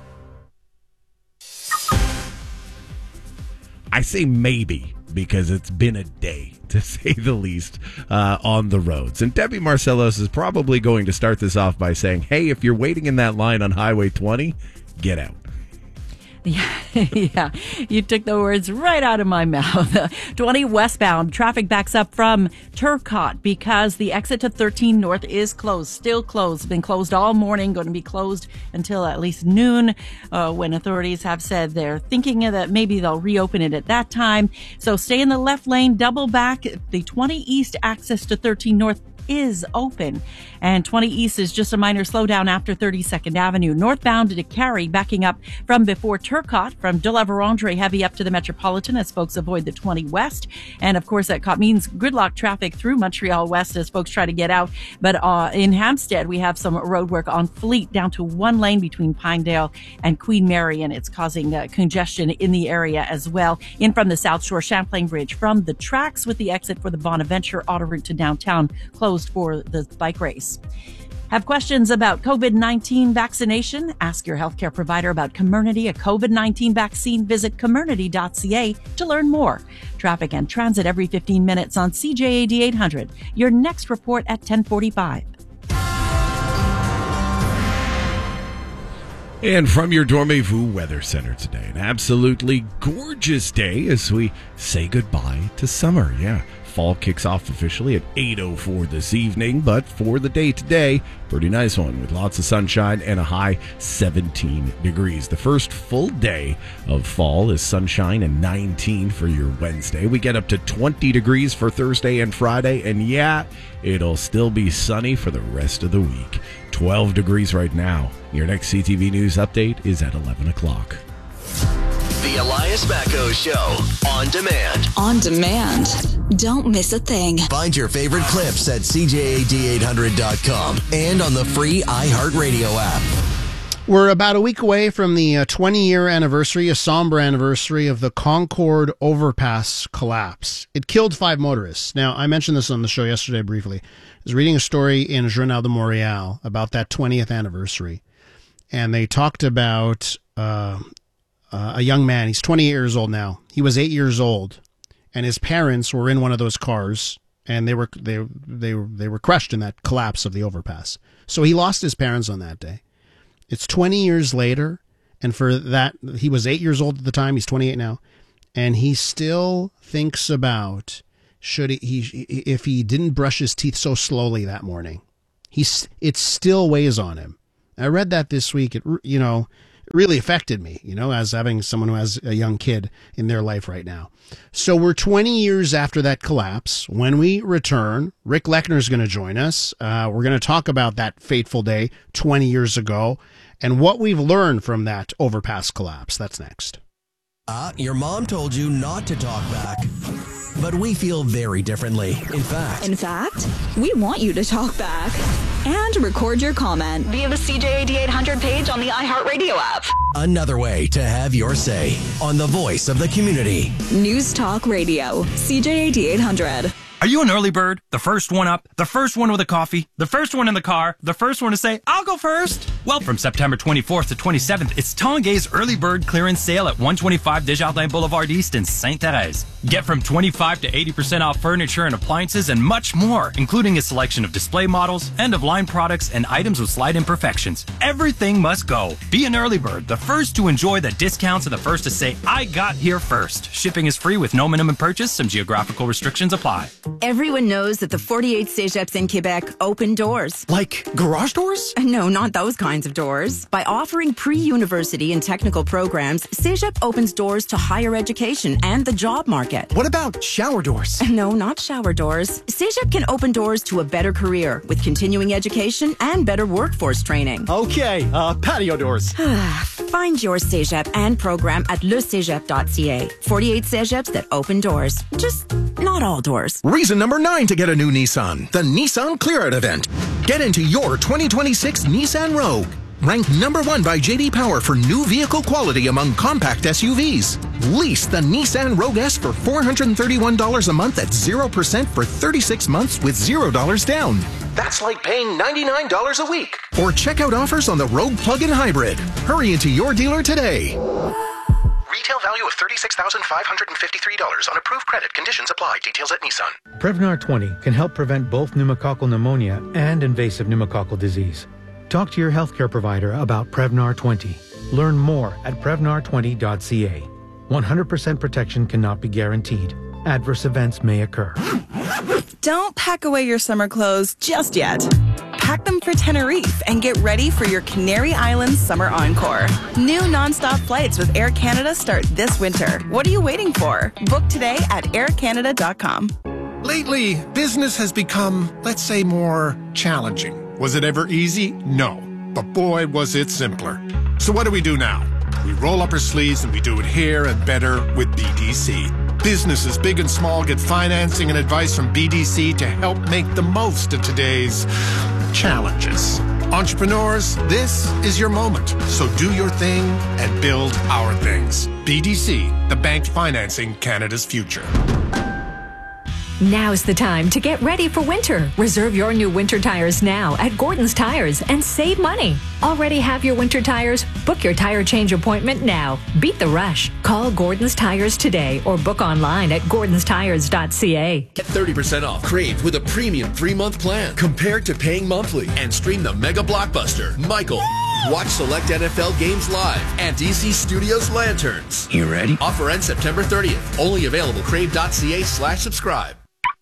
I say maybe because it's been a day, to say the least, uh, on the roads. And Debbie Marcellos is probably going to start this off by saying, hey, if you're waiting in that line on Highway twenty, get out. Yeah, yeah, you took the words right out of my mouth. twenty westbound, traffic backs up from Turcotte because the exit to thirteen North is closed, still closed, been closed all morning, going to be closed until at least noon, uh, when authorities have said they're thinking that maybe they'll reopen it at that time. So stay in the left lane, double back. The twenty East access to thirteen North is open, and twenty East is just a minor slowdown after thirty-second Avenue. Northbound to Carey, backing up from before Turcotte, from de la Vérandre, heavy up to the Metropolitan as folks avoid the twenty West. And of course, that means gridlock traffic through Montreal West as folks try to get out. But uh, in Hampstead, we have some road work on Fleet down to one lane between Pinedale and Queen Mary, and it's causing uh, congestion in the area as well. In from the South Shore, Champlain Bridge, from the tracks with the exit for the Bonaventure auto route to downtown closed for the bike race. Have questions about COVID nineteen vaccination? Ask your healthcare provider about Comirnaty, a COVID nineteen vaccine. Visit comirnaty dot c a to learn more. Traffic and transit every fifteen minutes on C J A D eight hundred. Your next report at ten forty-five. And from your Dormez-vous Weather Center today, an absolutely gorgeous day as we say goodbye to summer. Yeah, fall kicks off officially at eight oh four this evening, but for the day today, pretty nice one with lots of sunshine and a high seventeen degrees. The first full day of fall is sunshine and nineteen for your Wednesday. We get up to twenty degrees for Thursday and Friday, and yeah, it'll still be sunny for the rest of the week. twelve degrees right now. Your next C T V News update is at eleven o'clock. The Elias Macko Show, on demand. On demand. Don't miss a thing. Find your favorite clips at c j a d eight hundred dot com and on the free iHeartRadio app. We're about a week away from the uh, twenty-year anniversary, a somber anniversary of the Concord overpass collapse. It killed five motorists. Now, I mentioned this on the show yesterday briefly. I was reading a story in Journal de Montréal about that twentieth anniversary, and they talked about uh, uh, a young man. He's twenty-eight years old now. He was eight years old, and his parents were in one of those cars, and they were they they they were crushed in that collapse of the overpass. So he lost his parents on that day. It's twenty years later, and for that, he was eight years old at the time. He's twenty-eight now, and he still thinks about should he, he if he didn't brush his teeth so slowly that morning. He's it still weighs on him. I read that this week. It you know it really affected me. You know, as having someone who has a young kid in their life right now. So we're twenty years after that collapse. When we return, Rick Lechner is going to join us. Uh, we're going to talk about that fateful day twenty years ago and what we've learned from that overpass collapse. That's next. Uh, your mom told you not to talk back. But we feel very differently. In fact. In fact, we want you to talk back and record your comment via the C J A D eight hundred page on the iHeartRadio app. Another way to have your say on the voice of the community. News Talk Radio, C J A D eight hundred. Are you an early bird? The first one up? The first one with a coffee? The first one in the car? The first one to say, I'll go first? Well, from September twenty-fourth to twenty-seventh, it's Tanguay's Early Bird Clearance Sale at one twenty-five Desjardins Boulevard East in Sainte Thérèse. Get from twenty-five to eighty percent off furniture and appliances and much more, including a selection of display models, end-of-line products, and items with slight imperfections. Everything must go. Be an early bird, the first to enjoy the discounts and the first to say, I got here first. Shipping is free with no minimum purchase. Some geographical restrictions apply. Everyone knows that the forty-eight cégeps in Quebec open doors. Like garage doors? No, not those kinds of doors. By offering pre-university and technical programs, Cégep opens doors to higher education and the job market. What about shower doors? No, not shower doors. Cégep can open doors to a better career with continuing education and better workforce training. Okay, uh, patio doors. Find your Cégep and program at le cégep dot c a. forty-eight cégeps that open doors. Just not all doors. Reason number nine to get a new Nissan. The Nissan Clear Out event. Get into your twenty twenty-six Nissan Rogue. Ranked number one by J D Power for new vehicle quality among compact S U Vs. Lease the Nissan Rogue S for four hundred thirty-one dollars a month at zero percent for thirty-six months with zero dollars down. That's like paying ninety-nine dollars a week. Or check out offers on the Rogue Plug-in Hybrid. Hurry into your dealer today. Retail value of thirty-six thousand five hundred fifty-three dollars on approved credit. Conditions apply. Details at Nissan. Prevnar twenty can help prevent both pneumococcal pneumonia and invasive pneumococcal disease. Talk to your healthcare provider about Prevnar twenty. Learn more at prevnar twenty dot c a. one hundred percent protection cannot be guaranteed. Adverse events may occur. Don't pack away your summer clothes just yet. Pack them for Tenerife and get ready for your Canary Islands summer encore. New nonstop flights with Air Canada start this winter. What are you waiting for? Book today at air canada dot com. Lately, business has become, let's say, more challenging. Was it ever easy? No. But boy, was it simpler. So what do we do now? We roll up our sleeves and we do it here and better with B D C. Businesses big and small get financing and advice from B D C to help make the most of today's challenges. Entrepreneurs, this is your moment. So do your thing and build our things. B D C, the bank financing Canada's future. Now's the time to get ready for winter. Reserve your new winter tires now at Gordon's Tires and save money. Already have your winter tires? Book your tire change appointment now. Beat the rush. Call Gordon's Tires today or book online at gordons tires dot c a. Get thirty percent off Crave with a premium three-month plan compared to paying monthly, and stream the mega blockbuster, Michael. Watch select N F L games live at D C Studios Lanterns. You ready? Offer ends September thirtieth. Only available crave dot c a slash subscribe.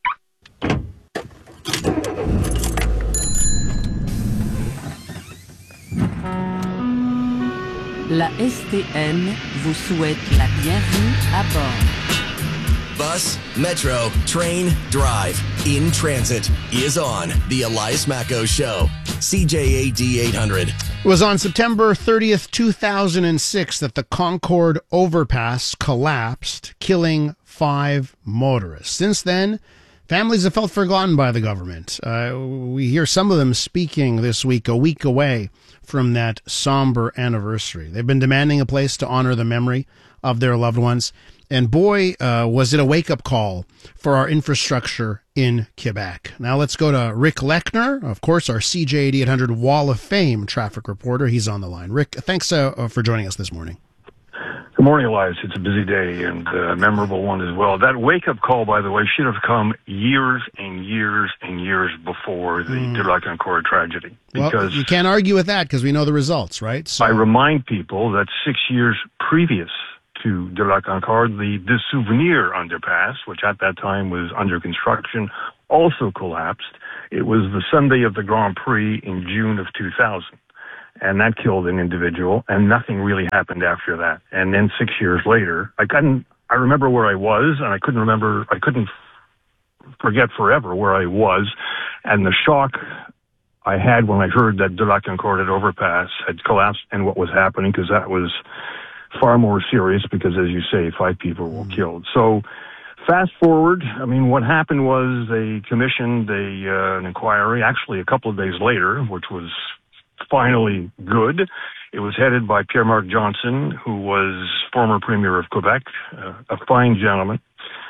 La S T N vous souhaite la bienvenue à bord. Bus, metro, train, drive, in transit is on the Elias Macko Show. C J A D eight hundred. It was on September thirtieth, two thousand six that the Concord overpass collapsed, killing five motorists. Since then, Families have felt forgotten by the government. Uh, we hear some of them speaking this week, a week away from that somber anniversary. They've been demanding a place to honor the memory of their loved ones. And boy, uh, was it a wake-up call for our infrastructure in Quebec. Now let's go to Rick Lechner, of course, our C J eighty-eight hundred Wall of Fame traffic reporter. He's on the line. Rick, thanks uh, for joining us this morning. Good morning, Elias. It's a busy day and a memorable one as well. That wake-up call, by the way, should have come years and years and years before the mm. de la Concorde tragedy. Because well, you can't argue with that because we know the results, right? So I remind people that six years previous to de la Concorde, the De Souvenir underpass, which at that time was under construction, also collapsed. It was the Sunday of the Grand Prix in June of two thousand. And that killed an individual, and nothing really happened after that. And then six years later, I couldn't, I remember where I was, and I couldn't remember, I couldn't forget forever where I was. And the shock I had when I heard that de la Concorde overpass had collapsed and what was happening, because that was far more serious, because as you say, five people were killed. So fast forward, I mean, what happened was they commissioned a, uh, an inquiry, actually a couple of days later, which was finally good. It was headed by Pierre-Marc Johnson, who was former Premier of Quebec, uh, a fine gentleman.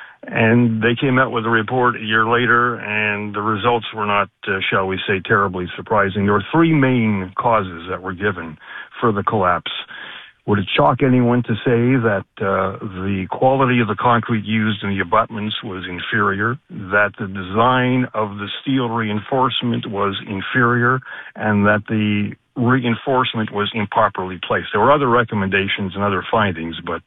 And they came out with a report a year later, and the results were not, uh, shall we say, terribly surprising. There were three main causes that were given for the collapse. Would it shock anyone to say that uh, the quality of the concrete used in the abutments was inferior, that the design of the steel reinforcement was inferior, and that the reinforcement was improperly placed? There were other recommendations and other findings, but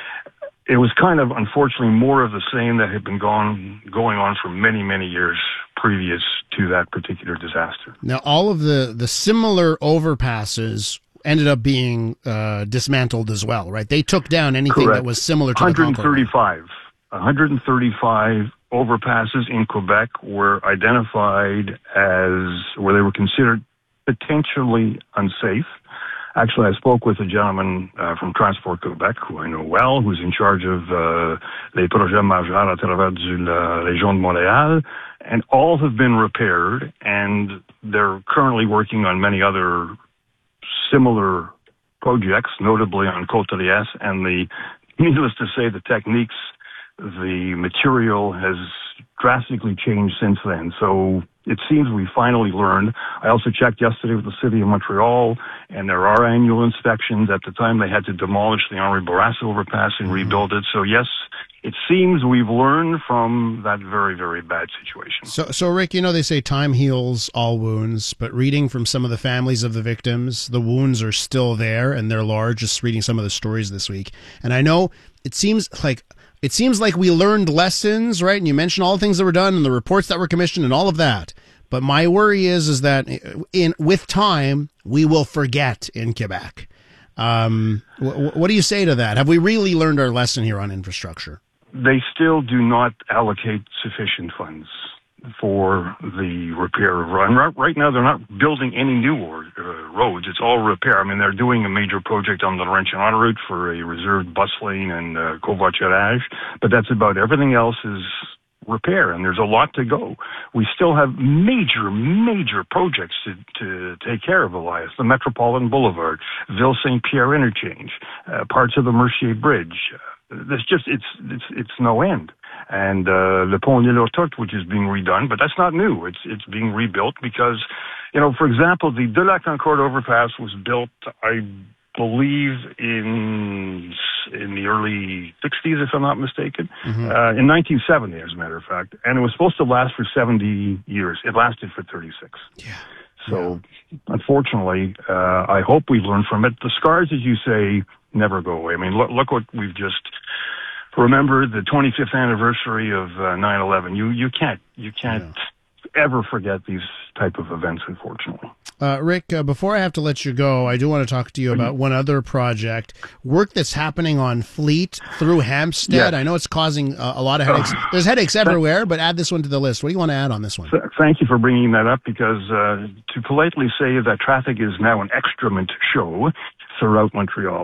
it was kind of, unfortunately, more of the same that had been gone, going on for many, many years previous to that particular disaster. Now, all of the, the similar overpasses ended up being uh, dismantled as well, right? They took down anything Correct. that was similar to one hundred the thirty-five. one hundred thirty-five overpasses in Quebec were identified as, where they were considered potentially unsafe. Actually, I spoke with a gentleman uh, from Transport Quebec, who I know well, who's in charge of uh, les projets majeurs à travers de la région de Montréal, and all have been repaired, and they're currently working on many other similar projects, notably on Côte-de-Liesse, and the, needless to say, the techniques, the material has drastically changed since then. So it seems we finally learned. I also checked yesterday with the city of Montreal, and there are annual inspections. At the time, they had to demolish the Henri Bourassa overpass and mm-hmm. rebuild it. So yes, it seems we've learned from that very, very bad situation. So, so Rick, you know, they say time heals all wounds, but reading from some of the families of the victims, the wounds are still there, and they're large, just reading some of the stories this week. And I know it seems like it seems like we learned lessons, right? And you mentioned all the things that were done and the reports that were commissioned and all of that. But my worry is, is that in with time, we will forget in Quebec. Um, wh- what do you say to that? Have we really learned our lesson here on infrastructure? They still do not allocate sufficient funds for the repair of roads. Right, right now, they're not building any new or, uh, roads. It's all repair. I mean, they're doing a major project on the Laurentian autoroute for a reserved bus lane and uh, covoiturage, but that's about it. Everything else is repair, and there's a lot to go. We still have major, major projects to, to take care of, Elias. The Metropolitan Boulevard, Ville-Saint-Pierre interchange, uh, parts of the Mercier Bridge. There's just, it's, it's, it's no end. And, uh, Le Pont de l'Ortote, which is being redone, but that's not new. It's, it's being rebuilt because, you know, for example, the De la Concorde overpass was built, I believe, in, in the early sixties, if I'm not mistaken, mm-hmm. uh, in nineteen seventy, as a matter of fact. And it was supposed to last for seventy years. It lasted for thirty-six. Yeah. So, yeah. unfortunately, uh, I hope we learn from it. The scars, as you say, never go away. I mean, look, look what we've just remembered, the twenty-fifth anniversary of uh, nine eleven. You you can't you can't yeah. ever forget these type of events, unfortunately. Uh, Rick, uh, before I have to let you go, I do want to talk to you about one other project, work that's happening on Fleet through Hampstead. Yes. I know it's causing uh, a lot of headaches. There's headaches everywhere, but add this one to the list. What do you want to add on this one? Thank you for bringing that up, because uh, to politely say that traffic is now an excrement show throughout Montreal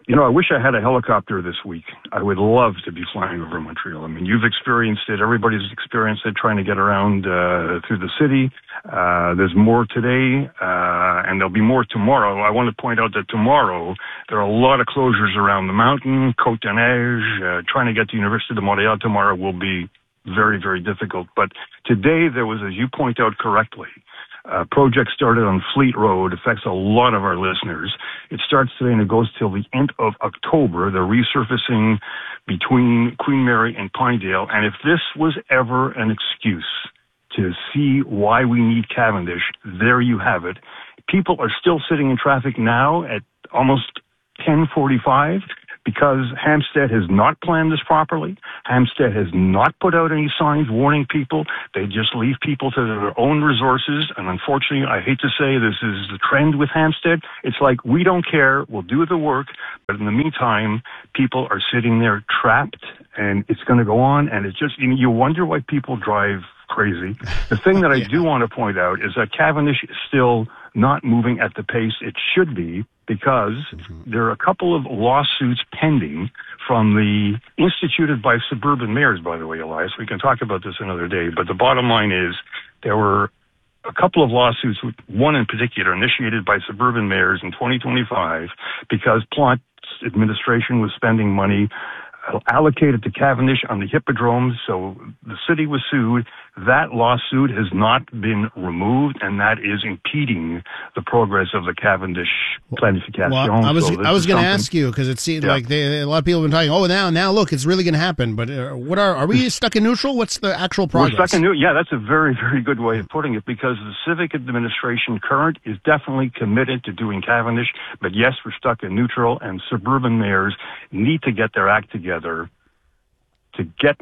You know, I wish I had a helicopter this week. I would love to be flying over Montreal. I mean, you've experienced it. Everybody's experienced it, trying to get around uh, through the city. Uh, there's more today, uh, and there'll be more tomorrow. I want to point out that tomorrow there are a lot of closures around the mountain, Côte de Neige. Uh, trying to get to Université de Montréal tomorrow will be very, very difficult. But today there was, as you point out correctly, Uh, project started on Fleet Road, affects a lot of our listeners. It starts today and it goes till the end of October. They're resurfacing between Queen Mary and Pinedale. And if this was ever an excuse to see why we need Cavendish, there you have it. People are still sitting in traffic now at almost ten forty-five because Hampstead has not planned this properly. Hampstead has not put out any signs warning people. They just leave people to their own resources. And unfortunately, I hate to say this is the trend with Hampstead. It's like, we don't care. We'll do the work. But in the meantime, people are sitting there trapped, and it's going to go on. And it's just, you know, you wonder why people drive crazy. The thing that I yeah. do want to point out is that Cavendish is still not moving at the pace it should be, because mm-hmm. there are a couple of lawsuits pending from the instituted by suburban mayors, by the way, Elias. We can talk about this another day, but the bottom line is there were a couple of lawsuits, one in particular initiated by suburban mayors in twenty twenty-five, because Plant's administration was spending money allocated to Cavendish on the hippodromes, so the city was sued. That lawsuit has not been removed, and that is impeding the progress of the Cavendish planification. Well, I was so I was going to ask you, because it seemed yeah. like they, a lot of people have been talking, oh, now, now look, it's really going to happen. But uh, what are are we stuck in neutral? What's the actual progress? We're stuck in neutral. Yeah, that's a very, very good way of putting it, because the civic administration current is definitely committed to doing Cavendish, but yes, we're stuck in neutral, and suburban mayors need to get their act together to get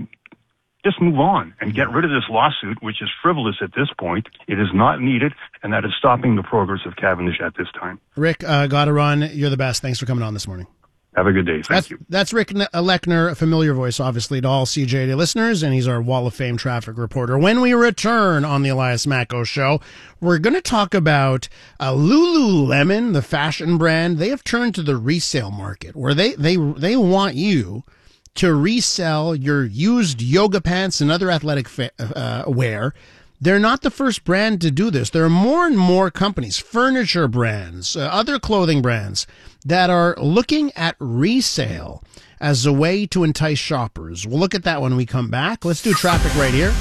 just move on and get rid of this lawsuit, which is frivolous at this point. It is not needed, and that is stopping the progress of Cavendish at this time. Rick, uh, gotta run. You're the best. Thanks for coming on this morning. Have a good day. Thank that's, you. That's Rick Lechner, a familiar voice, obviously, to all C J A D listeners, and he's our Wall of Fame traffic reporter. When we return on the Elias Macko Show, we're going to talk about uh, Lululemon, the fashion brand. They have turned to the resale market, where they, they, they want you to resell your used yoga pants and other athletic fa- uh, wear. They're not the first brand to do this. There are more and more companies, furniture brands, uh, other clothing brands, that are looking at resale as a way to entice shoppers. We'll look at that when we come back. Let's do traffic right here.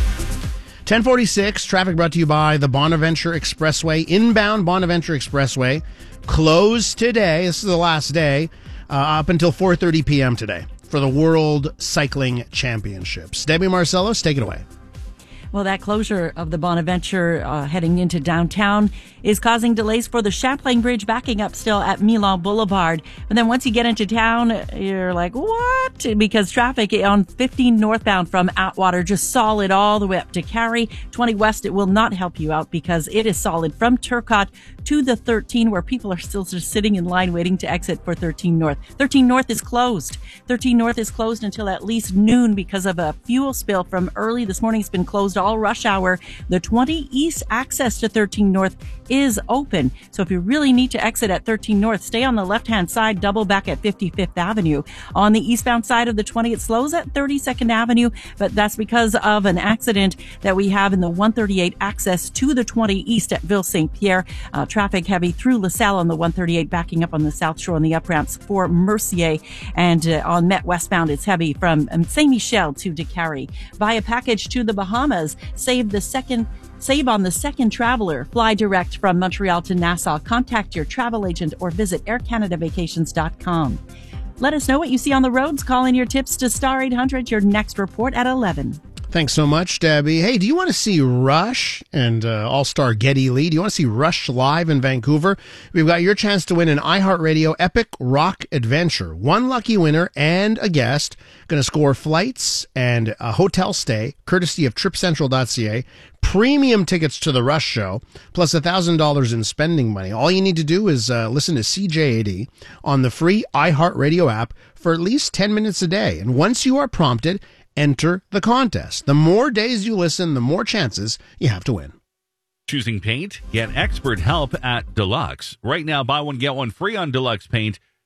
ten forty-six, traffic brought to you by the Bonaventure Expressway. Inbound Bonaventure Expressway closed today. This is the last day, uh, up until four thirty p.m. today for the World Cycling Championships. Debbie Marcellos, take it away. Well, that closure of the Bonaventure uh, heading into downtown is causing delays for the Champlain Bridge, backing up still at Milan Boulevard. But then once you get into town, you're like, what? Because traffic on fifteen northbound from Atwater, just solid all the way up to Carey. twenty west, it will not help you out because it is solid from Turcotte to the thirteen, where people are still just sitting in line waiting to exit for thirteen north. thirteen north is closed. thirteen north is closed until at least noon because of a fuel spill from early this morning. It's been closed all rush hour. The twenty east access to thirteen north is open. So if you really need to exit at thirteen north, stay on the left-hand side, double back at fifty-fifth Avenue. On the eastbound side of the twenty, it slows at thirty-second Avenue, but that's because of an accident that we have in the one thirty-eight access to the twenty east at Ville Saint Pierre. Uh, traffic heavy through LaSalle on the one thirty-eight, backing up on the South Shore on the up ramps for Mercier. And uh, on Met westbound, it's heavy from um, Saint Michel to DeCarry. Buy a package to the Bahamas. Save the second Save on the second traveler. Fly direct from Montreal to Nassau. Contact your travel agent or visit air canada vacations dot com. Let us know what you see on the roads. Call in your tips to Star eight hundred. Your next report at eleven. Thanks so much, Debbie. Hey, do you want to see Rush and uh, All-Star Geddy Lee? Do you want to see Rush live in Vancouver? We've got your chance to win an iHeartRadio Epic Rock Adventure. One lucky winner and a guest going to score flights and a hotel stay, courtesy of trip central dot c a, premium tickets to the Rush show, plus one thousand dollars in spending money. All you need to do is uh, listen to C J A D on the free iHeartRadio app for at least ten minutes a day. And once you are prompted, enter the contest. The more days you listen, the more chances you have to win. Choosing paint? Get expert help at Deluxe. Right now, buy one, get one free on Deluxe paint.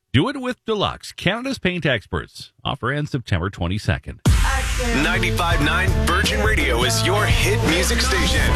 Do it with Deluxe, Canada's paint experts. Offer ends September twenty-second. ninety-five point nine Virgin Radio is your hit music station.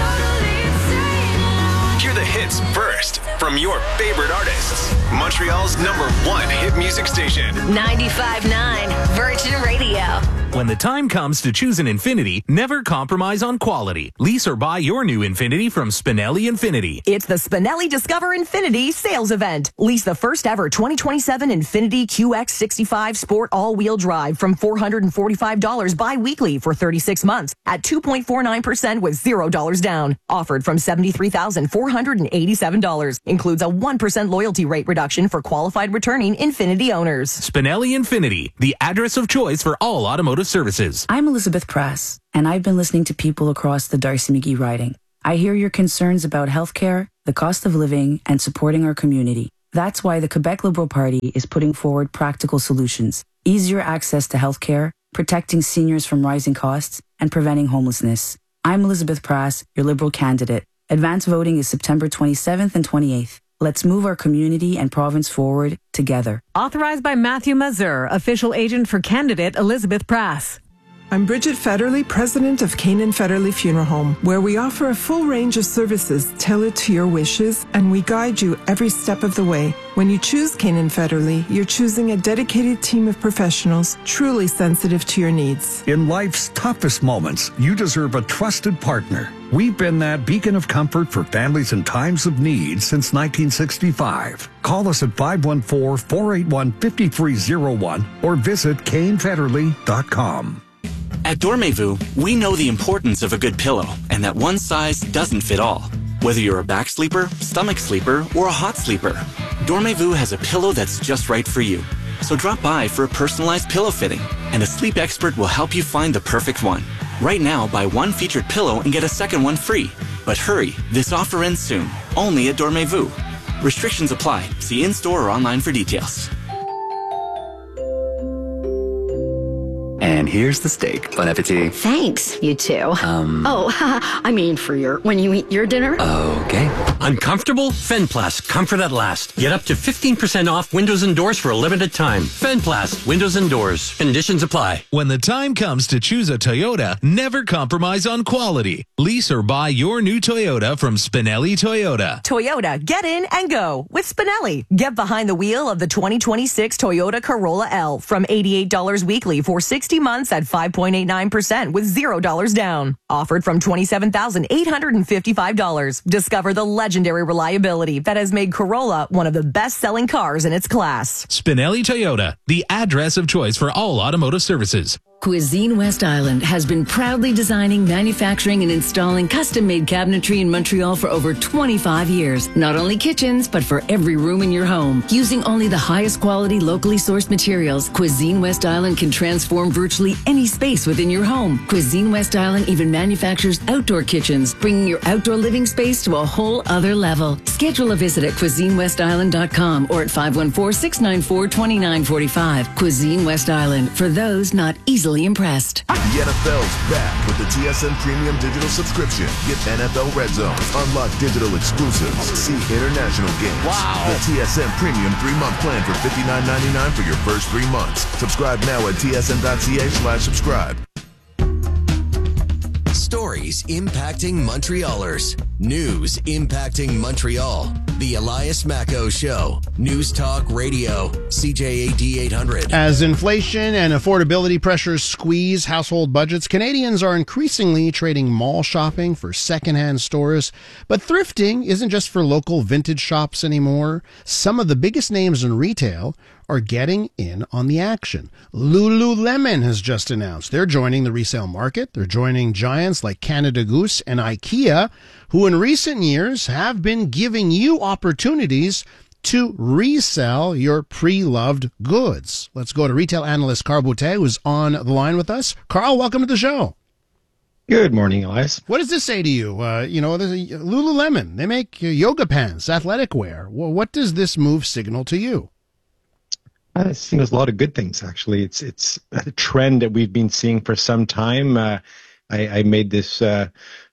Hear the hits first from your favorite artists. Montreal's number one hit music station. ninety-five point nine Virgin Radio. When the time comes to choose an Infiniti, never compromise on quality. Lease or buy your new Infiniti from Spinelli Infiniti. It's the Spinelli Discover Infiniti sales event. Lease the first ever twenty twenty-seven Infiniti Q X sixty-five Sport all-wheel drive from four hundred forty-five dollars bi-weekly for thirty-six months at two point four nine percent with zero dollars down. Offered from seventy-three thousand four hundred eighty-seven dollars. Includes a one percent loyalty rate reduction for qualified returning Infiniti owners. Spinelli Infiniti, the address of choice for all automotive services. I'm Elizabeth Press, and I've been listening to people across the Darcy McGee riding. I hear your concerns about healthcare, the cost of living, and supporting our community. That's why the Quebec Liberal Party is putting forward practical solutions. Easier access to healthcare, protecting seniors from rising costs, and preventing homelessness. I'm Elizabeth Press, your Liberal candidate. Advance voting is September twenty-seventh and twenty-eighth. Let's move our community and province forward together. Authorized by Matthew Mazur, official agent for candidate Elizabeth Prass. I'm Bridget Federley, president of Canaan Federley Funeral Home, where we offer a full range of services tailored to your wishes, and we guide you every step of the way. When you choose Canaan Federley, you're choosing a dedicated team of professionals truly sensitive to your needs. In life's toughest moments, you deserve a trusted partner. We've been that beacon of comfort for families in times of need since nineteen sixty-five. Call us at five one four, four eight one, five three zero one or visit Kane Federley dot com. At Dormez-vous, we know the importance of a good pillow and that one size doesn't fit all. Whether you're a back sleeper, stomach sleeper, or a hot sleeper, Dormez-vous has a pillow that's just right for you. So drop by for a personalized pillow fitting, and a sleep expert will help you find the perfect one. Right now, buy one featured pillow and get a second one free. But hurry, this offer ends soon, only at Dormez-vous. Restrictions apply. See in-store or online for details. And here's the steak. Bon appetit. Thanks, you two. Um. Oh, I mean for your, when you eat your dinner. Okay. Uncomfortable? Fenplast. Comfort at last. Get up to fifteen percent off windows and doors for a limited time. Fenplast. Windows and doors. Conditions apply. When the time comes to choose a Toyota, never compromise on quality. Lease or buy your new Toyota from Spinelli Toyota. Toyota, get in and go with Spinelli. Get behind the wheel of the twenty twenty-six Toyota Corolla L from eighty-eight dollars weekly for sixty months at five point eight nine percent with zero dollars down. Offered from twenty-seven thousand eight hundred fifty-five dollars. Discover the legendary reliability that has made Corolla one of the best-selling cars in its class. Spinelli Toyota, the address of choice for all automotive services. Cuisine West Island has been proudly designing, manufacturing, and installing custom-made cabinetry in Montreal for over twenty-five years. Not only kitchens, but for every room in your home. Using only the highest quality, locally sourced materials, Cuisine West Island can transform virtually any space within your home. Cuisine West Island even manufactures outdoor kitchens, bringing your outdoor living space to a whole other level. Schedule a visit at cuisine west island dot com or at five one four, six nine four, two nine four five. Cuisine West Island, for those not easily impressed. The N F L's back with the T S N Premium Digital Subscription. Get N F L Red Zone, unlock digital exclusives, see international games. Wow! The T S N Premium three-month plan for fifty-nine ninety-nine for your first three months. Subscribe now at T S N dot C A slash subscribe. Stories impacting Montrealers. News impacting Montreal. The Elias Macco Show. News Talk Radio. C J A D eight hundred. As inflation and affordability pressures squeeze household budgets, Canadians are increasingly trading mall shopping for secondhand stores. But thrifting isn't just for local vintage shops anymore. Some of the biggest names in retail are getting in on the action. Lululemon has just announced they're joining the resale market. They're joining giants like Canada Goose and IKEA, who in recent years have been giving you opportunities to resell your pre-loved goods. Let's go to retail analyst Carl Boutet, who's on the line with us. Carl, welcome to the show. Good morning, Elias. What does this say to you? Uh, you know, there's a, Lululemon, they make yoga pants, athletic wear. Well, what does this move signal to you? I think there's a lot of good things, actually. It's it's a trend that we've been seeing for some time. Uh, I, I made this uh,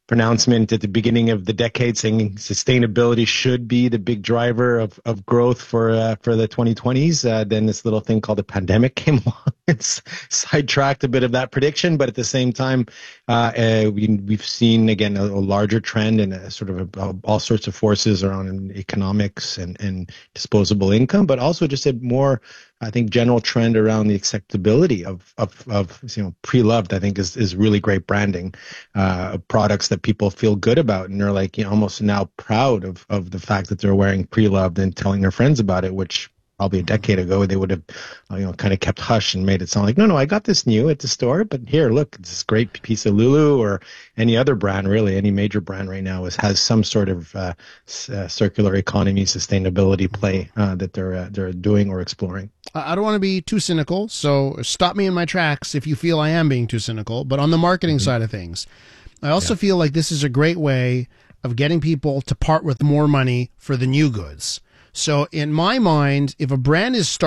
pronouncement at the beginning of the decade saying sustainability should be the big driver of, of growth for uh, for the twenty twenties. Uh, then this little thing called the pandemic came along. It's sidetracked a bit of that prediction, but at the same time, uh, uh, we, we've seen, again, a, a larger trend and a sort of a, all sorts of forces around economics and, and disposable income, but also just a more, I think, general trend around the acceptability of, of, of you know, pre-loved, I think is, is really great branding, uh, products that people feel good about. And they're like, you know, almost now proud of, of the fact that they're wearing pre-loved and telling their friends about it, which probably a decade ago they would have, uh, you know, kind of kept hush and made it sound like, no, no, I got this new at the store, but here, look, it's this great piece of Lulu or any other brand, really, any major brand right now is has some sort of uh, uh, circular economy, sustainability play uh, that they're uh, they're doing or exploring. I don't want to be too cynical, so stop me in my tracks if you feel I am being too cynical. But on the marketing mm-hmm. side of things, I also yeah. feel like this is a great way of getting people to part with more money for the new goods. So in my mind, if a brand is starting